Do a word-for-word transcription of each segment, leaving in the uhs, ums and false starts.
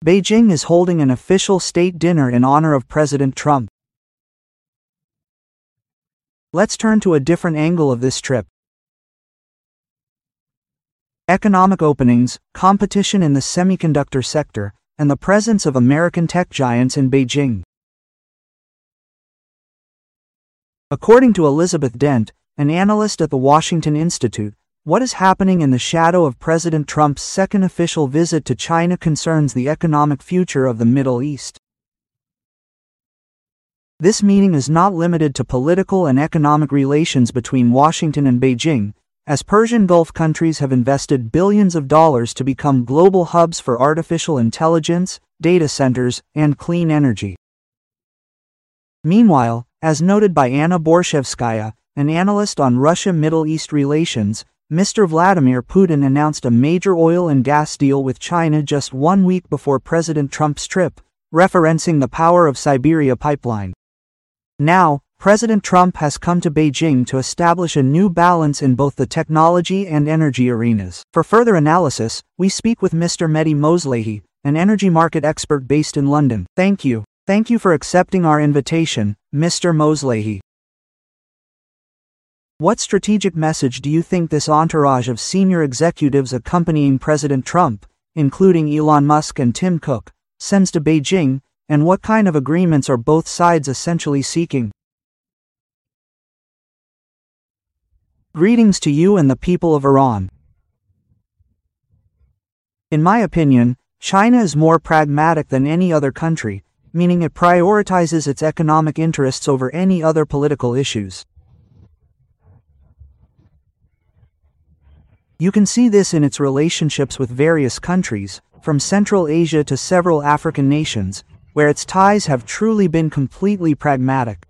Beijing is holding an official state dinner in honor of President Trump. Let's turn to a different angle of this trip. Economic openings, competition in the semiconductor sector, and the presence of American tech giants in Beijing. According to Elizabeth Dent, an analyst at the Washington Institute, what is happening in the shadow of President Trump's second official visit to China concerns the economic future of the Middle East. This meeting is not limited to political and economic relations between Washington and Beijing, as Persian Gulf countries have invested billions of dollars to become global hubs for artificial intelligence, data centers, and clean energy. Meanwhile, as noted by Anna Borshevskaya, an analyst on Russia-Middle East relations, Mister Vladimir Putin announced a major oil and gas deal with China just one week before President Trump's trip, referencing the Power of Siberia pipeline. Now, President Trump has come to Beijing to establish a new balance in both the technology and energy arenas. For further analysis, we speak with Mister Mehdi Moslehi, an energy market expert based in London. Thank you. Thank you for accepting our invitation, Mister Moslehi. What strategic message do you think this entourage of senior executives accompanying President Trump, including Elon Musk and Tim Cook, sends to Beijing, and what kind of agreements are both sides essentially seeking? Greetings to you and the people of Iran. In my opinion, China is more pragmatic than any other country, meaning it prioritizes its economic interests over any other political issues. You can see this in its relationships with various countries, from Central Asia to several African nations, where its ties have truly been completely pragmatic.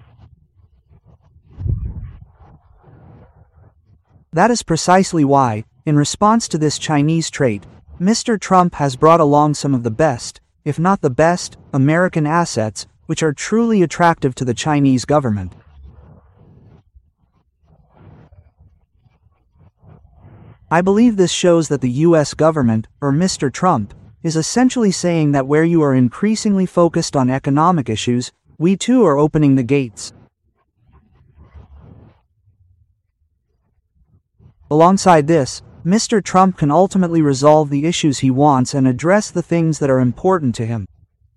That is precisely why, in response to this Chinese trait, Mister Trump has brought along some of the best, if not the best, American assets, which are truly attractive to the Chinese government. I believe this shows that the U S government, or Mister Trump, is essentially saying that where you are increasingly focused on economic issues, we too are opening the gates. Alongside this, Mister Trump can ultimately resolve the issues he wants and address the things that are important to him.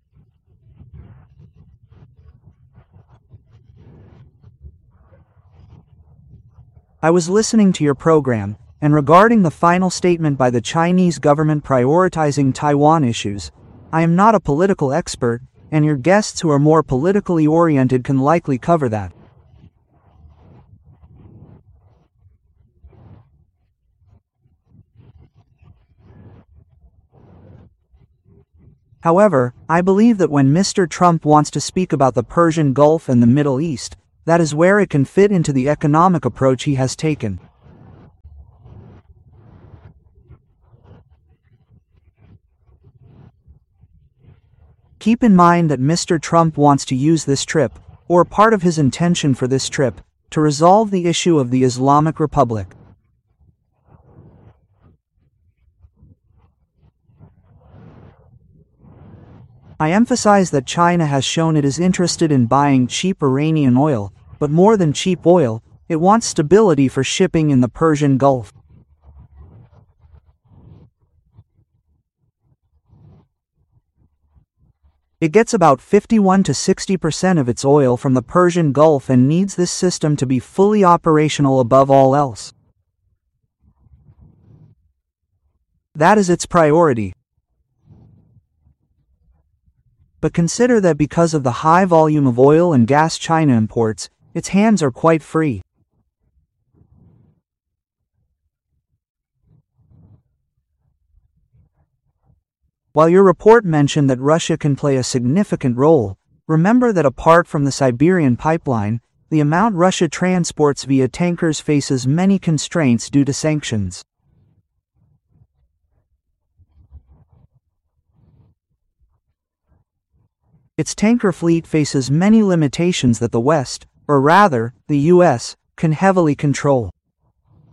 I was listening to your program, and regarding the final statement by the Chinese government prioritizing Taiwan issues, I am not a political expert, and your guests who are more politically oriented can likely cover that. However, I believe that when Mister Trump wants to speak about the Persian Gulf and the Middle East, that is where it can fit into the economic approach he has taken. Keep in mind that Mister Trump wants to use this trip, or part of his intention for this trip, to resolve the issue of the Islamic Republic. I emphasize that China has shown it is interested in buying cheap Iranian oil, but more than cheap oil, it wants stability for shipping in the Persian Gulf. It gets about fifty-one to sixty percent of its oil from the Persian Gulf and needs this system to be fully operational above all else. That is its priority. But consider that because of the high volume of oil and gas China imports, its hands are quite free. While your report mentioned that Russia can play a significant role, remember that apart from the Siberian pipeline, the amount Russia transports via tankers faces many constraints due to sanctions. Its tanker fleet faces many limitations that the West, or rather, the U S, can heavily control.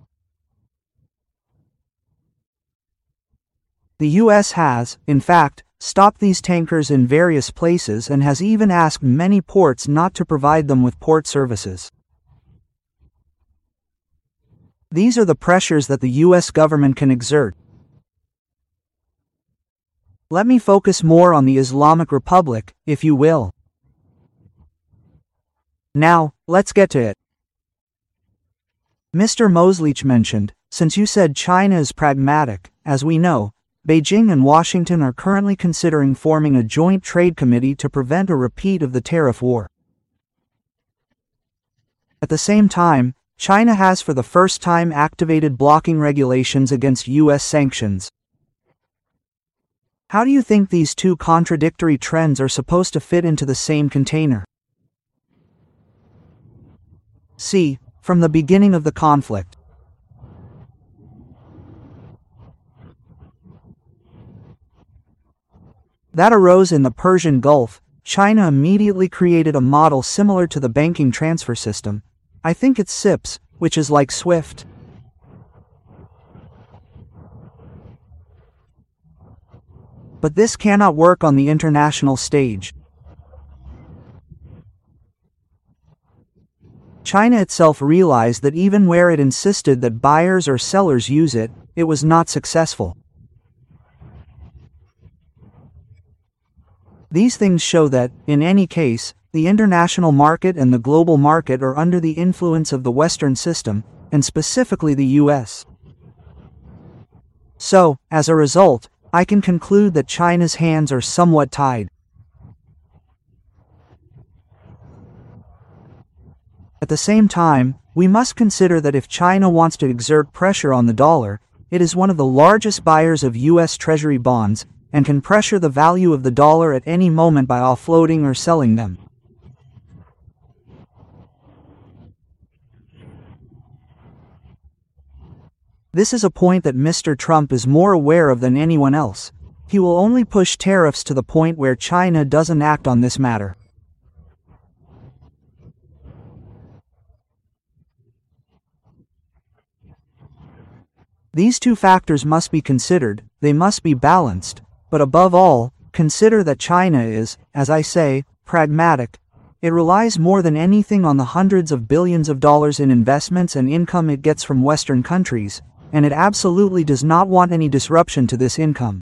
The U S has, in fact, stopped these tankers in various places and has even asked many ports not to provide them with port services. These are the pressures that the U S government can exert. Let me focus more on the Islamic Republic, if you will. Now, let's get to it. Mister Moslich mentioned, since you said China is pragmatic, as we know, Beijing and Washington are currently considering forming a joint trade committee to prevent a repeat of the tariff war. At the same time, China has for the first time activated blocking regulations against U S sanctions. How do you think these two contradictory trends are supposed to fit into the same container? See, from the beginning of the conflict, that arose in the Persian Gulf, China immediately created a model similar to the banking transfer system. I think it's S I P S, which is like SWIFT. But this cannot work on the international stage. China itself realized that even where it insisted that buyers or sellers use it, it was not successful. These things show that, in any case, the international market and the global market are under the influence of the Western system, and specifically the U S. So, as a result, I can conclude that China's hands are somewhat tied. At the same time, we must consider that if China wants to exert pressure on the dollar, it is one of the largest buyers of U S Treasury bonds, and can pressure the value of the dollar at any moment by offloading or selling them. This is a point that Mister Trump is more aware of than anyone else. He will only push tariffs to the point where China doesn't act on this matter. These two factors must be considered, they must be balanced, but above all, consider that China is, as I say, pragmatic. It relies more than anything on the hundreds of billions of dollars in investments and income it gets from Western countries, and it absolutely does not want any disruption to this income.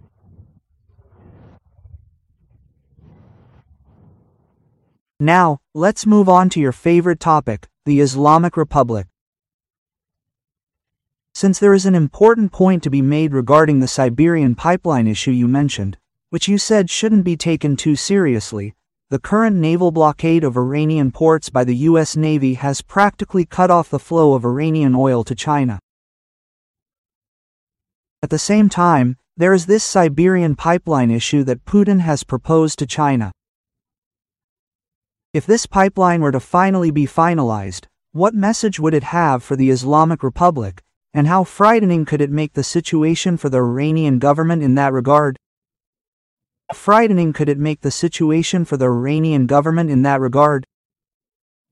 Now, let's move on to your favorite topic, the Islamic Republic. Since there is an important point to be made regarding the Siberian pipeline issue you mentioned, which you said shouldn't be taken too seriously, the current naval blockade of Iranian ports by the U S Navy has practically cut off the flow of Iranian oil to China. At the same time, there is this Siberian pipeline issue that Putin has proposed to China. If this pipeline were to finally be finalized, what message would it have for the Islamic Republic, and how frightening could it make the situation for the Iranian government in that regard? Frightening could it make the situation for the Iranian government in that regard?